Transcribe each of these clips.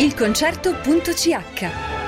ilconcerto.ch.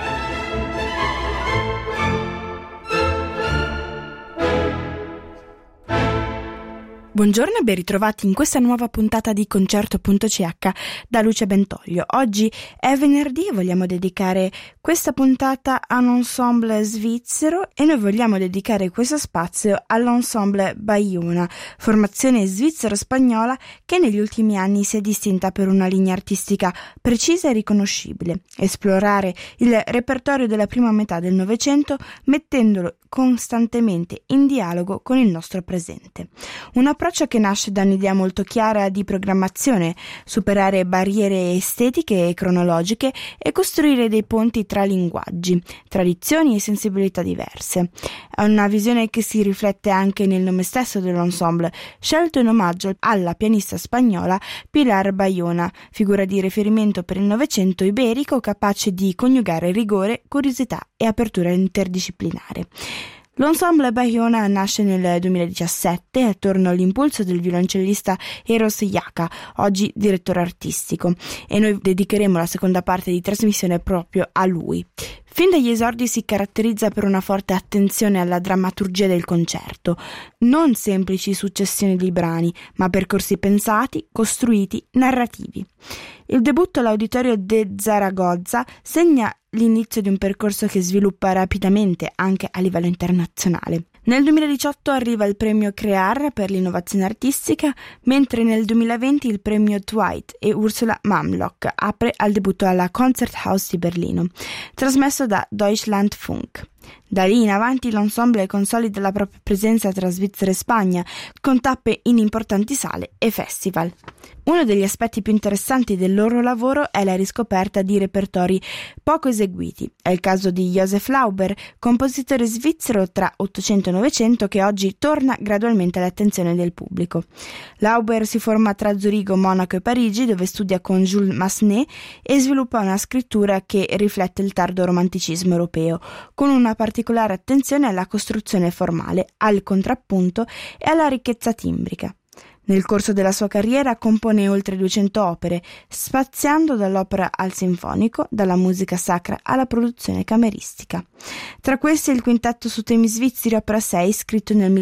Buongiorno e ben ritrovati in questa nuova puntata di Concerto.ch da Luce Bentoglio. Oggi è venerdì e vogliamo dedicare questa puntata a un ensemble svizzero e noi vogliamo dedicare questo spazio all'ensemble Baiona, formazione svizzero-spagnola che negli ultimi anni si è distinta per una linea artistica precisa e riconoscibile. Esplorare il repertorio della prima metà del Novecento mettendolo costantemente in dialogo con il nostro presente. Un approccio che nasce da un'idea molto chiara di programmazione, superare barriere estetiche e cronologiche e costruire dei ponti tra linguaggi, tradizioni e sensibilità diverse. È una visione che si riflette anche nel nome stesso dell'ensemble, scelto in omaggio alla pianista spagnola Pilar Bayona, figura di riferimento per il Novecento iberico capace di coniugare rigore, curiosità e apertura interdisciplinare. L'ensemble Baiona nasce nel 2017 attorno all'impulso del violoncellista Eros Jaca, oggi direttore artistico, e noi dedicheremo la seconda parte di trasmissione proprio a lui. Fin dagli esordi si caratterizza per una forte attenzione alla drammaturgia del concerto, non semplici successioni di brani, ma percorsi pensati, costruiti, narrativi. Il debutto all'Auditorio de Zaragoza segna l'inizio di un percorso che sviluppa rapidamente anche a livello internazionale. Nel 2018 arriva il premio Crear per l'innovazione artistica, mentre nel 2020 il premio Dwight e Ursula Mamlock apre al debutto alla Konzerthaus di Berlino, trasmesso da Deutschlandfunk. Da lì in avanti l'ensemble consolida la propria presenza tra Svizzera e Spagna, con tappe in importanti sale e festival. Uno degli aspetti più interessanti del loro lavoro è la riscoperta di repertori poco eseguiti. È il caso di Josef Lauber, compositore svizzero tra 800 e 900 che oggi torna gradualmente all'attenzione del pubblico. Lauber si forma tra Zurigo, Monaco e Parigi, dove studia con Jules Massenet e sviluppa una scrittura che riflette il tardo romanticismo europeo, con una particolare attenzione alla costruzione formale, al contrappunto e alla ricchezza timbrica. Nel corso della sua carriera compone oltre 200 opere, spaziando dall'opera al sinfonico, dalla musica sacra alla produzione cameristica. Tra queste il quintetto su temi svizzeri opera 6, scritto nel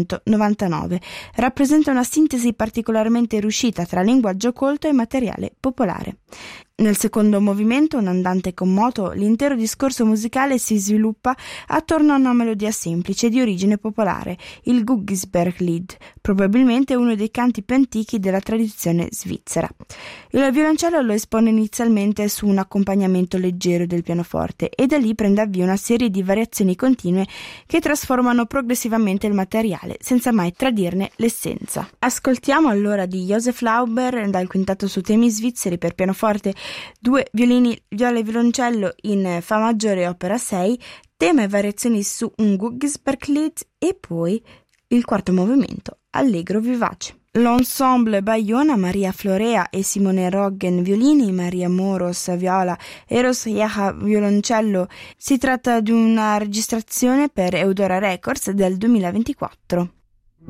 1899, rappresenta una sintesi particolarmente riuscita tra linguaggio colto e materiale popolare. Nel secondo movimento, un andante con moto, l'intero discorso musicale si sviluppa attorno a una melodia semplice di origine popolare, il Guggisberglied, probabilmente uno dei canti più antichi della tradizione svizzera. Il violoncello lo espone inizialmente su un accompagnamento leggero del pianoforte e da lì prende avvio una serie di variazioni continue che trasformano progressivamente il materiale senza mai tradirne l'essenza. Ascoltiamo allora di Josef Lauber dal quintetto su temi svizzeri per pianoforte, 2 violini, viola e violoncello in Fa maggiore opera 6, tema e variazioni su un Guggisberglied e poi il quarto movimento, allegro vivace. L'ensemble Baiona, Maria Florea e Simone Roggen violini, Maria Moros viola, Eros Jaca violoncello. Si tratta di una registrazione per Eudora Records del 2024.